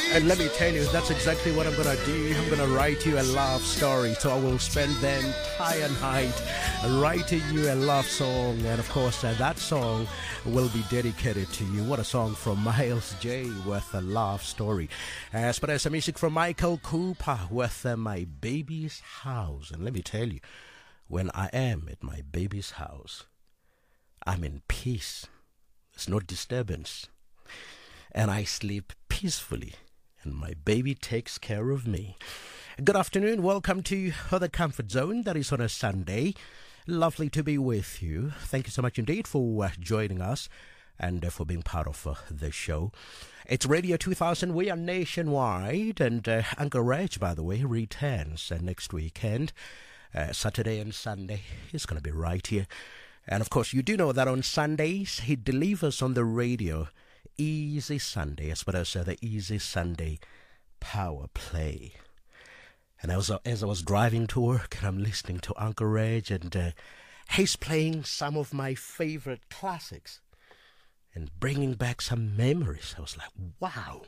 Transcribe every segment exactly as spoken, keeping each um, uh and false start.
And let me tell you, that's exactly what I'm going to do. I'm going to write you a love story. So I will spend the entire night writing you a love song. And of course, uh, that song will be dedicated to you. What a song from Miles J with a love story. As well as some music from Michael Cooper with uh, My Baby's House. And let me tell you, when I am at my baby's house, I'm in peace. There's no disturbance. And I sleep peacefully. And my baby takes care of me. Good afternoon. Welcome to The Comfort Zone. That is on a Sunday. Lovely to be with you. Thank you so much indeed for uh, joining us and uh, for being part of uh, the show. It's Radio two thousand. We are nationwide. And uh, Uncle Reg, by the way, returns uh, next weekend. Uh, Saturday and Sunday. He's going to be right here. And of course, you do know that on Sundays, he delivers on the radio Easy Sunday, as well as uh, the Easy Sunday Power Play. And I was, uh, as I was driving to work, and I'm listening to Uncle Reg, and uh, he's playing some of my favorite classics and bringing back some memories. I was like, wow,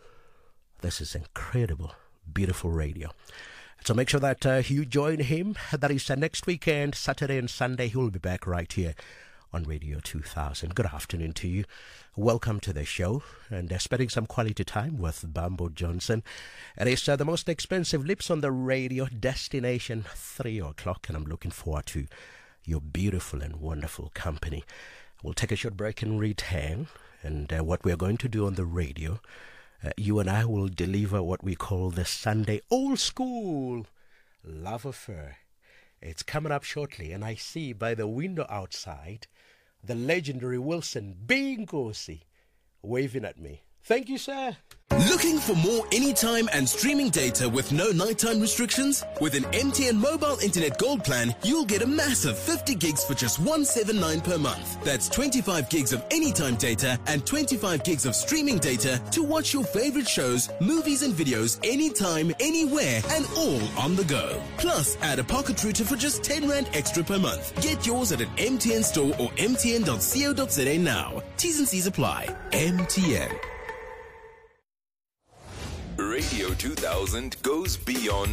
this is incredible, beautiful radio. So make sure that uh, you join him. That is uh, next weekend, Saturday and Sunday. He will be back right here on Radio two thousand. Good afternoon to you. Welcome to the show, and uh, spending some quality time with Bambo Johnson. It is uh, the most expensive lips on the radio, destination three o'clock, and I'm looking forward to your beautiful and wonderful company. We'll take a short break and return, and uh, what we're going to do on the radio, uh, you and I will deliver what we call the Sunday old school love affair. It's coming up shortly, and I see by the window outside the legendary Wilson Binkosi waving at me. Thank you, sir. Looking for more anytime and streaming data with no nighttime restrictions? With an M T N Mobile Internet Gold Plan, you'll get a massive fifty gigs for just one hundred seventy-nine per month. That's twenty-five gigs of anytime data and twenty-five gigs of streaming data to watch your favorite shows, movies and videos anytime, anywhere, and all on the go. Plus, add a pocket router for just ten rand extra per month. Get yours at an M T N store or m t n dot co dot z a now. T's and C's apply. M T N. Radio two thousand goes beyond